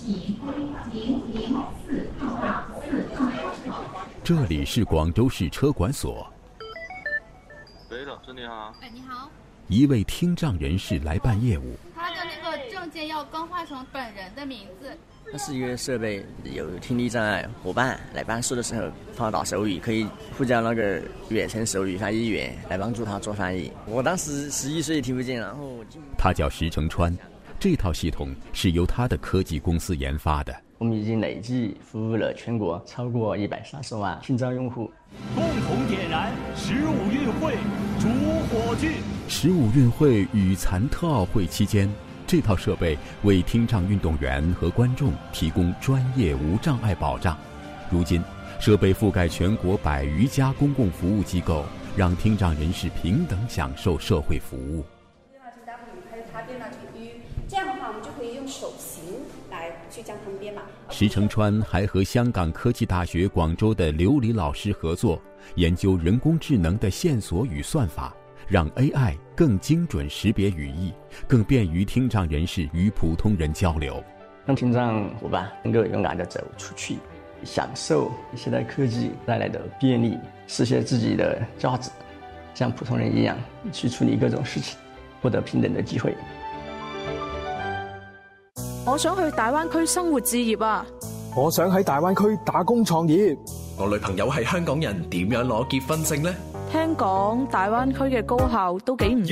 这里是广州市车管所。 喂，老师你好。 哎，你好。 一位听障人士来办业务。 他的那个证件要更换成本人的名字。 它是一个设备，有听力障碍伙伴来办事的时候帮他打手语，可以呼叫那个远程手语翻译员来帮助他做翻译。我当时11岁听不见，然后他叫石成川，这套系统是由他的科技公司研发的。 我们已经累计服务了全国超过130万听障用户。 共同点燃15运会主火炬。 15运会与残特奥会期间，这套设备为听障运动员和观众提供专业无障碍保障。如今，设备覆盖全国100余家公共服务机构，让听障人士平等享受社会服务。 还有它编码体育，这样的话我们就可以用手型来去将它们编码。 石成川还和香港科技大学广州的刘黎老师合作，研究人工智能的线索与算法，让 AI 更精准识别语义，更便于听障人士与普通人交流， 让听障伙伴能够勇敢地走出去，享受现代科技带来的便利，实现自己的价值，像普通人一样去处理各种事情，獲得平等的機會。 我想去大灣區生活置業啊！ 我想喺大灣區打工創業。 我女朋友係香港人，點樣攞結婚證呢？ 聽講大灣區嘅高校都幾唔